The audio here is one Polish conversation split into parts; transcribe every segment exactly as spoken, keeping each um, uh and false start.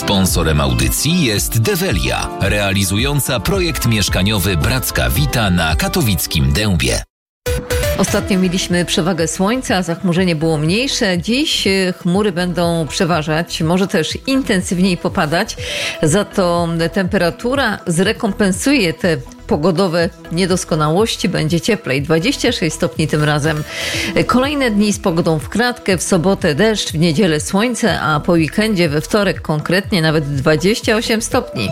Sponsorem audycji jest Develia, realizująca projekt mieszkaniowy Bracka Vita na katowickim Dębie. Ostatnio mieliśmy przewagę słońca, zachmurzenie było mniejsze. Dziś chmury będą przeważać, może też intensywniej popadać. Za to temperatura zrekompensuje te pogodowe niedoskonałości. Będzie cieplej, dwadzieścia sześć stopni tym razem. Kolejne dni z pogodą w kratkę, w sobotę deszcz, w niedzielę słońce, a po weekendzie we wtorek konkretnie nawet dwadzieścia osiem stopni.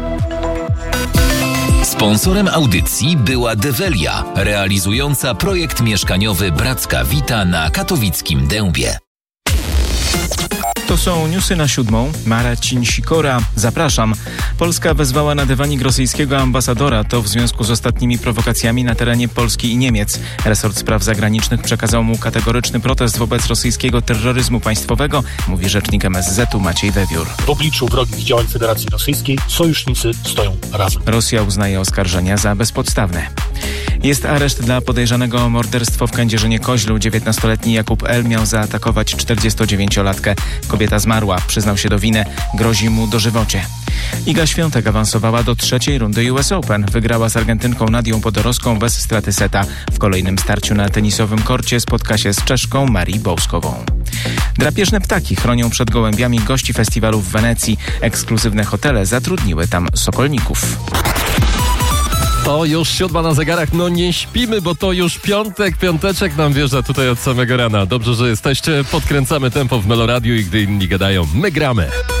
Sponsorem audycji była Develia, realizująca projekt mieszkaniowy Bracka Vita na katowickim Dębie. To są newsy na siódmą. Marcin Sikora. Zapraszam. Polska wezwała na dywanik rosyjskiego ambasadora. To w związku z ostatnimi prowokacjami na terenie Polski i Niemiec. Resort Spraw Zagranicznych przekazał mu kategoryczny protest wobec rosyjskiego terroryzmu państwowego, mówi rzecznik M S Z u Maciej Wewiór. W obliczu wrogich działań Federacji Rosyjskiej sojusznicy stoją razem. Rosja uznaje oskarżenia za bezpodstawne. Jest areszt dla podejrzanego o morderstwo w Kędzierzynie-Koźlu. dziewiętnastoletni Jakub L. miał zaatakować czterdziestodziewięciolatkę. Kobieta zmarła, przyznał się do winy, grozi mu dożywocie. Iga Świątek awansowała do trzeciej rundy U S Open. Wygrała z Argentynką Nadią Podoroską bez straty seta. W kolejnym starciu na tenisowym korcie spotka się z Czeszką Marii Bołskową. Drapieżne ptaki chronią przed gołębiami gości festiwalu w Wenecji. Ekskluzywne hotele zatrudniły tam sokolników. To już siódma na zegarach, no nie śpimy, bo to już piątek, piąteczek nam wjeżdża tutaj od samego rana. Dobrze, że jesteście, podkręcamy tempo w Meloradiu i gdy inni gadają, my gramy.